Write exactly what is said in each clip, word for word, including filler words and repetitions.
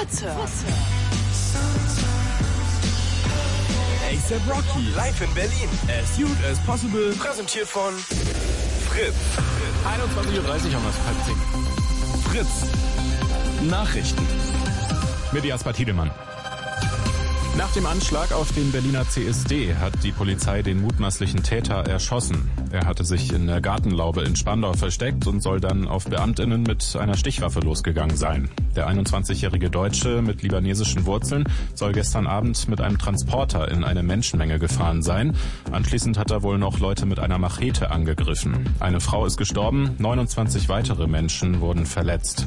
Fritz. A$ep Rocky, live in Berlin. As Cute as Possible, präsentiert von Fritz. einundzwanzig Uhr dreißig haben wir es. Fritz. Nachrichten. Mit Jasper Tiedemann. Nach dem Anschlag auf den Berliner C S D hat die Polizei den mutmaßlichen Täter erschossen. Er hatte sich in der Gartenlaube in Spandau versteckt und soll dann auf BeamtInnen mit einer Stichwaffe losgegangen sein. Der einundzwanzigjährige Deutsche mit libanesischen Wurzeln soll gestern Abend mit einem Transporter in eine Menschenmenge gefahren sein. Anschließend hat er wohl noch Leute mit einer Machete angegriffen. Eine Frau ist gestorben, neunundzwanzig weitere Menschen wurden verletzt.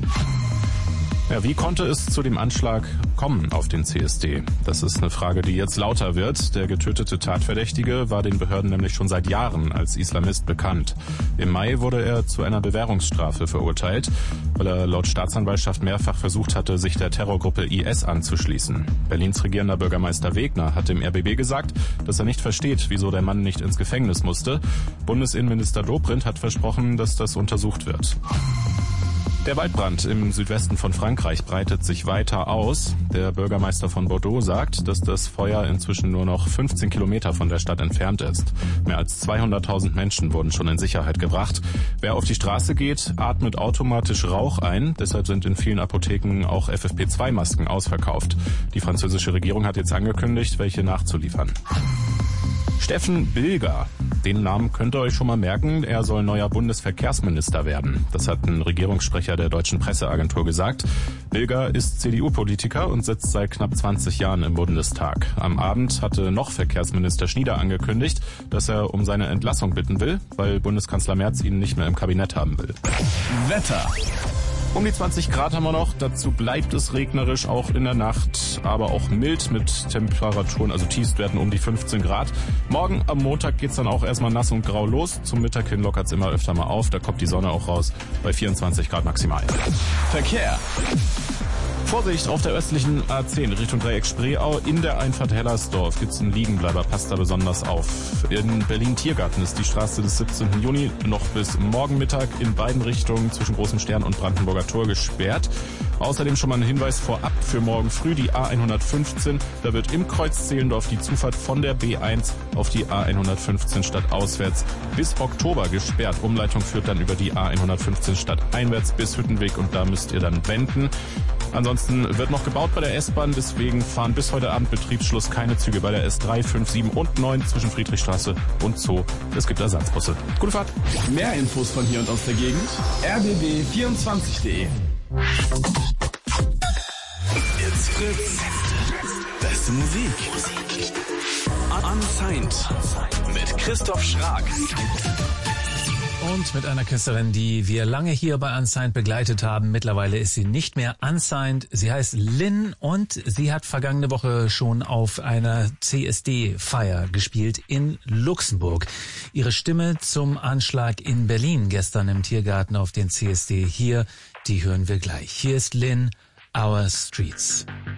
Ja, wie konnte es zu dem Anschlag kommen auf den C S D? Das ist eine Frage, die jetzt lauter wird. Der getötete Tatverdächtige war den Behörden nämlich schon seit Jahren als Islamist bekannt. Im Mai wurde er zu einer Bewährungsstrafe verurteilt, weil er laut Staatsanwaltschaft mehrfach versucht hatte, sich der Terrorgruppe I S anzuschließen. Berlins regierender Bürgermeister Wegner hat dem R B B gesagt, dass er nicht versteht, wieso der Mann nicht ins Gefängnis musste. Bundesinnenminister Dobrindt hat versprochen, dass das untersucht wird. Der Waldbrand im Südwesten von Frankreich breitet sich weiter aus. Der Bürgermeister von Bordeaux sagt, dass das Feuer inzwischen nur noch fünfzehn Kilometer von der Stadt entfernt ist. Mehr als zweihunderttausend Menschen wurden schon in Sicherheit gebracht. Wer auf die Straße geht, atmet automatisch Rauch ein. Deshalb sind in vielen Apotheken auch F F P zwei Masken ausverkauft. Die französische Regierung hat jetzt angekündigt, welche nachzuliefern. Steffen Bilger, den Namen könnt ihr euch schon mal merken, er soll neuer Bundesverkehrsminister werden. Das hat ein Regierungssprecher der Deutschen Presseagentur gesagt. Bilger ist C D U-Politiker und sitzt seit knapp zwanzig Jahren im Bundestag. Am Abend hatte noch Verkehrsminister Schnieder angekündigt, dass er um seine Entlassung bitten will, weil Bundeskanzler Merz ihn nicht mehr im Kabinett haben will. Wetter. Um die zwanzig Grad haben wir noch, dazu bleibt es regnerisch auch in der Nacht, aber auch mild mit Temperaturen, also Tiefstwerten um die fünfzehn Grad. Morgen am Montag geht's dann auch erstmal nass und grau los. Zum Mittag hin lockert's immer öfter mal auf, da kommt die Sonne auch raus bei vierundzwanzig Grad maximal. Verkehr. Vorsicht, auf der östlichen A zehn Richtung Dreieck Spreeau in der Einfahrt Hellersdorf gibt's einen Liegenbleiber, passt da besonders auf. In Berlin-Tiergarten ist die Straße des siebzehnten Juni noch bis morgen Mittag in beiden Richtungen zwischen Großem Stern und Brandenburger Tor gesperrt. Außerdem schon mal ein Hinweis vorab für morgen früh, die A hundertfünfzehn. Da wird im Kreuz Zehlendorf die Zufahrt von der B eins auf die A hundertfünfzehn stadtauswärts bis Oktober gesperrt. Umleitung führt dann über die A hundertfünfzehn stadteinwärts bis Hüttenweg und da müsst ihr dann wenden. Ansonsten wird noch gebaut bei der S-Bahn, deswegen fahren bis heute Abend Betriebsschluss keine Züge bei der S drei, fünf, sieben und neun zwischen Friedrichstraße und Zoo. Es gibt Ersatzbusse. Gute Fahrt. Mehr Infos von hier und aus der Gegend. r b b vierundzwanzig punkt de. It's Fritz. Beste Musik. Unsigned. Mit Christoph Schrag. Und mit einer Künstlerin, die wir lange hier bei Unsigned begleitet haben. Mittlerweile ist sie nicht mehr Unsigned. Sie heißt Lynn und sie hat vergangene Woche schon auf einer C S D-Feier gespielt in Luxemburg. Ihre Stimme zum Anschlag in Berlin gestern im Tiergarten auf den C S D hier, die hören wir gleich. Hier ist Lynn, Our Streets.